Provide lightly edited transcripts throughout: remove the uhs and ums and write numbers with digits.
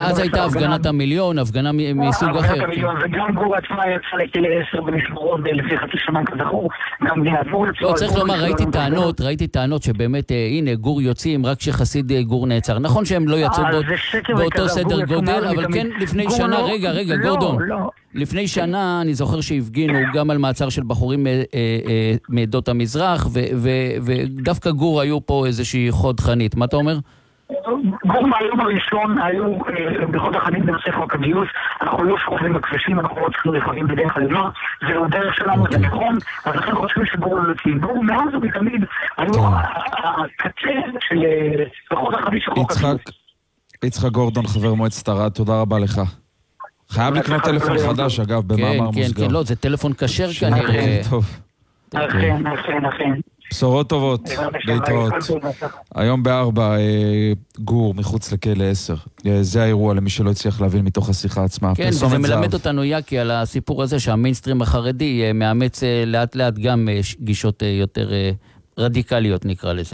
אז הייתה הפגנת המיליון, הפגנה מסוג אחר. הפגנת המיליון, וגם גור עצמה יצא לכלא 10 במשמרות לפי חצי שנה כזכור, גם ליעבור לא, צריך לומר, ראיתי טענות שבאמת, הנה, גור יוצאים, רק שחסיד גור נעצר. נכון שהם לא יצאו באותו סדר גודל, אבל כן לפני שנה, רגע, גורדון. לפני שנה אני זוכר שהפגינו גם על מעצר של בחורים מעדות המזרח, ודווקא גור היו פה איזושהי חוד חנית. מה אתה אומר? גור מהיום הראשון היו בחוד החנית בנושא חוק הגיוס. אנחנו לא שוכבים בכבישים, אנחנו לא צריכים רכבים בדרך הלמה, זה לא דרך שלנו, זה נכון, אז לכן חושבים שגור לא יוצאים. גור מאז ובתמיד היו הקצה של בחוד החנית של חוק הגיוס. יצחק גורדון, חבר מועצת ערד, תודה רבה לך. חייב לקנות טלפון חדש, אגב, במאמר מוסגר. כן, לא, זה טלפון כשר כנראה. טוב. אכן. בשורות טובות, להתראות. היום ב4, גור מחוץ לכלא 10. זה האירוע למי שלא הצליח להבין מתוך השיחה עצמה. כן, וזה מלמד אותנו יקי על הסיפור הזה שהמיינסטרים החרדי מאמץ לאט לאט גם גישות יותר רדיקליות נקרא לזה.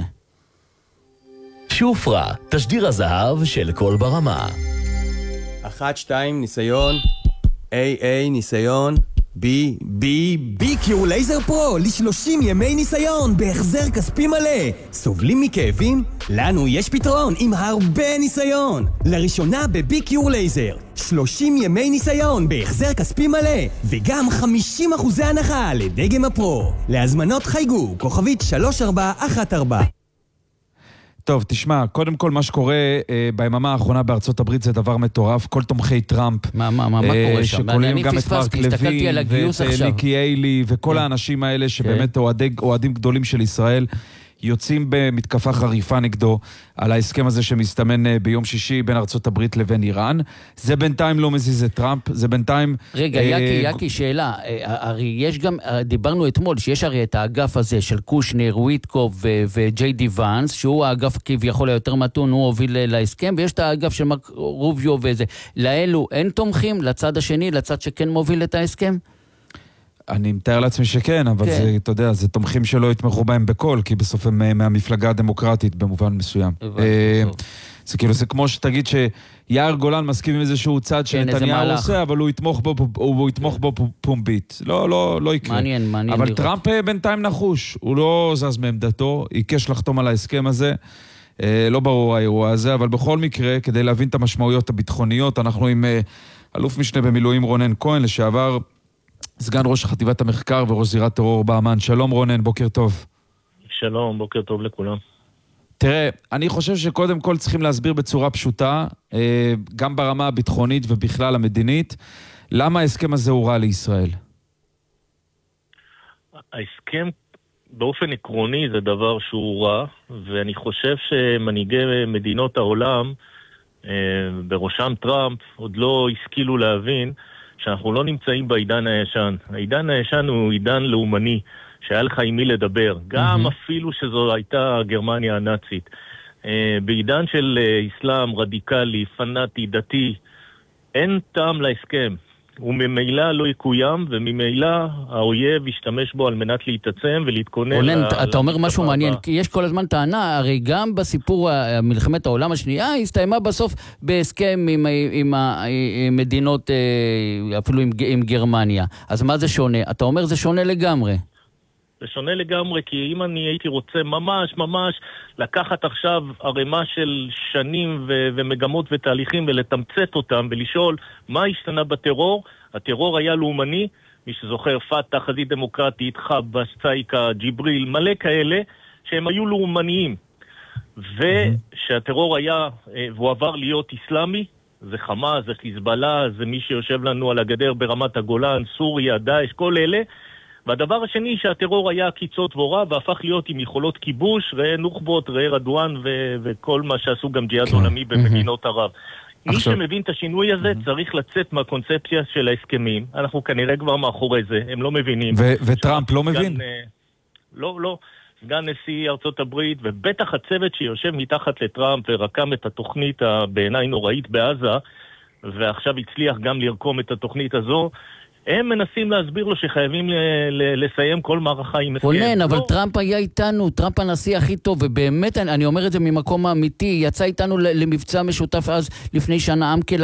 שופרה, תשדיר הזהב של כל ברמה. 1-2 ניסיון, AA ניסיון, BQ לייזר פרו ל30 ימי ניסיון בהחזר כספי מלא. סובלים מכאבים? לנו יש פתרון עם הרבה ניסיון. לראשונה ב-BQ לייזר 30 ימי ניסיון בהחזר כספי מלא וגם 50% הנחה לדגם הפרו. להזמנות חייגו כוכבית 3414. טוב, תשמע, קודם כל מה שקורה ביממה האחרונה בארצות הברית זה דבר מטורף, כל תומכי טראמפ. מה קורה שם? שכוללים גם את מרק לוין ואת ניקי איילי וכל האנשים האלה שבאמת אוהדים גדולים של ישראל, יוצאים במתקפה חריפה נגדו על ההסכם הזה שמסתמן ביום שישי בין ארצות הברית לבין איראן. זה בינתיים לא מזיז את טראמפ, זה בינתיים... רגע, יקי, שאלה. הרי יש גם, דיברנו אתמול, שיש הרי את האגף הזה של קושנר, וויטקוב וג'יי די ואנס, שהוא האגף כביכול היותר מתון, הוא הוביל להסכם, ויש את האגף של מרק רוביו וזה. לאלו אין תומכים, לצד השני, לצד שכן מוביל את ההסכם? אני מתאר לעצמי שכן, אבל זה, אתה יודע, זה תומכים שלא יתמכו בהם בכל, כי בסוף הם מהמפלגה הדמוקרטית במובן מסוים. זה כאילו, זה כמו שתגיד שיאיר גולן מסכים עם איזשהו צד שנתניהו עושה, אבל הוא יתמוך בו פומבית. לא יקרה. מעניין. אבל טראמפ בינתיים נחוש, הוא לא זז מעמדתו, עיקש לחתום על ההסכם הזה, לא ברור האירוע הזה, אבל בכל מקרה, כדי להבין את המשמעויות הביטחוניות, אנחנו עם אלוף משנה במילואים רונן כהן, לשעבר סגן ראש חטיבת המחקר וראש זירת טרור באמן. שלום רונן, בוקר טוב. שלום, בוקר טוב לכולם. תראה, אני חושב שקודם כל צריכים להסביר בצורה פשוטה, גם ברמה הביטחונית ובכלל המדינית, למה ההסכם הזה הוא רע לישראל? ההסכם באופן עקרוני זה דבר שהוא רע, ואני חושב שמנהיגי מדינות העולם, בראשם טראמפ, עוד לא השכילו להבין שאנחנו לא נמצאים בעידן הישן. העידן הישן הוא עידן לאומני, שהיה לך עם מי לדבר, גם אפילו שזו הייתה גרמניה הנאצית. בעידן של אסלאם רדיקלי, פנאטי, דתי, אין טעם להסכם. הוא ממילא לא יקוים, וממילא האויב ישתמש בו על מנת להתעצם ולהתכונן. רונן, אתה אומר משהו מעניין, כי יש כל הזמן טענה, הרי גם בסיפור מלחמת העולם השנייה, הסתיימה בסוף בהסכם עם המדינות, אפילו עם גרמניה. אז מה זה שונה? אתה אומר זה שונה לגמרי. זה שונה לגמרי, כי אם אני הייתי רוצה ממש לקחת עכשיו ערימה של שנים ומגמות ותהליכים ולתמצת אותם ולשאול מה השתנה בטרור, הטרור היה לאומני, מי שזוכר פתח, חזית דמוקרטית, חבאס, צייקה, ג'יבריל, מלא כאלה שהם היו לאומניים, ושהטרור היה והוא עבר להיות אסלאמי, זה חמאס, זה חיזבאללה, זה מי שיושב לנו על הגדר ברמת הגולן, סוריה, דאעש, כל אלה. והדבר השני שהטרור היה קיצות ורע והפך להיות עם יכולות כיבוש, ראה נוח'בות, ראה רדואן וכל מה שעשו גם ג'יהאד עולמי במדינות ערב. מי שמבין את השינוי הזה צריך לצאת מהקונספציה של ההסכמים. אנחנו כנראה כבר מאחורי זה, הם לא מבינים. וטראמפ לא מבין? לא. סגן נשיא ארצות הברית, ובטח הצוות שיושב מתחת לטראמפ ורקם את התוכנית בעיניי נוראית בעזה, ועכשיו הצליח גם לרקום את התוכנית הזו, הם מנסים להסביר לו שחייבים לסיים כל מערכה עם הסכם. רונן, אבל טראמפ היה איתנו, טראמפ הנשיא הכי טוב, ובאמת, אני אומר את זה ממקום האמיתי, יצא איתנו למבצע משותף אז לפני שנה,